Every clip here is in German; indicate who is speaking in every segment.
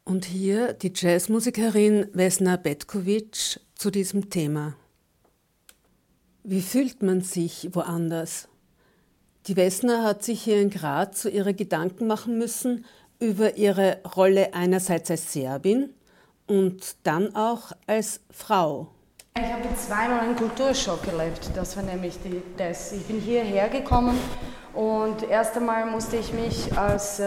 Speaker 1: Und hier die Jazzmusikerin Vesna Petković zu diesem Thema. Wie fühlt man sich woanders? Die Vesna hat sich hier in Graz so ihre Gedanken machen müssen über ihre Rolle einerseits als Serbin und dann auch als Frau.
Speaker 2: Ich habe zweimal einen Kulturschock erlebt. Das war nämlich das. Ich bin hierher gekommen und erst einmal musste ich mich als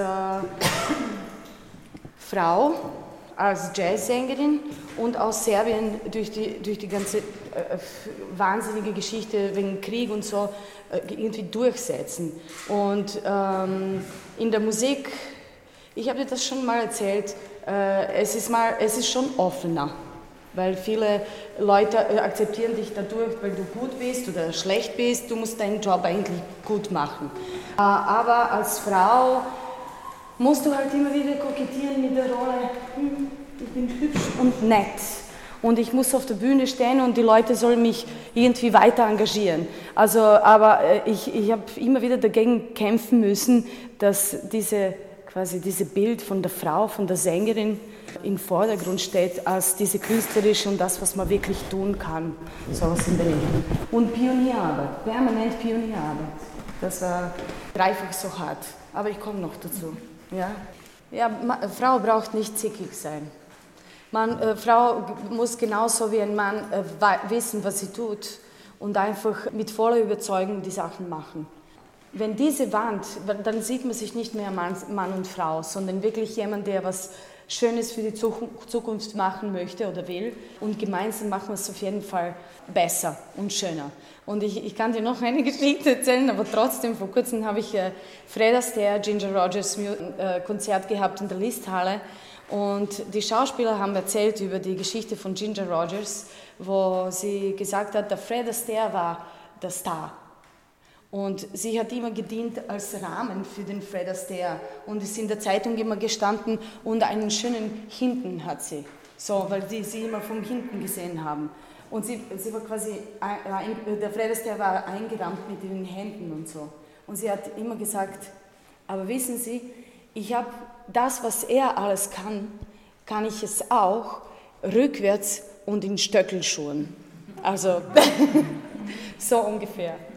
Speaker 2: Frau, als Jazzsängerin und aus Serbien durch die ganze wahnsinnige Geschichte wegen Krieg und so irgendwie durchsetzen. Und in der Musik, ich habe dir das schon mal erzählt, es ist schon offener, weil viele Leute akzeptieren dich dadurch, weil du gut bist oder schlecht bist, du musst deinen Job eigentlich gut machen. Aber als Frau musst du halt immer wieder kokettieren mit der Rolle, ich bin hübsch und nett und ich muss auf der Bühne stehen und die Leute sollen mich irgendwie weiter engagieren. Also, aber ich habe immer wieder dagegen kämpfen müssen, dass diese Bild von der Frau, von der Sängerin im Vordergrund steht, als diese künstlerische und das, was man wirklich tun kann. So was in der Richtung. Und Pionierarbeit, permanent Pionierarbeit. Das war dreifach so hart, aber ich komme noch dazu. Ja, Frau braucht nicht zickig sein. Frau muss genauso wie ein Mann wissen, was sie tut und einfach mit voller Überzeugung die Sachen machen. Wenn diese Wand, dann sieht man sich nicht mehr Mann und Frau, sondern wirklich jemand, der was Schönes für die Zukunft machen möchte oder will. Und gemeinsam machen wir es auf jeden Fall besser und schöner. Und ich kann dir noch eine Geschichte erzählen, aber trotzdem, vor kurzem habe ich Fred Astaire, Ginger Rogers Konzert gehabt in der Listhalle. Und die Schauspieler haben erzählt über die Geschichte von Ginger Rogers, wo sie gesagt hat, der Fred Astaire war der Star. Und sie hat immer gedient als Rahmen für den Fred Astaire und ist in der Zeitung immer gestanden und einen schönen Hinten hat sie, so, weil sie immer vom Hinten gesehen haben. Und sie war quasi, der Fred Astaire war eingerahmt mit ihren Händen und so. Und sie hat immer gesagt, aber wissen Sie, ich habe das, was er alles kann ich es auch rückwärts und in Stöckelschuhen. Also so ungefähr.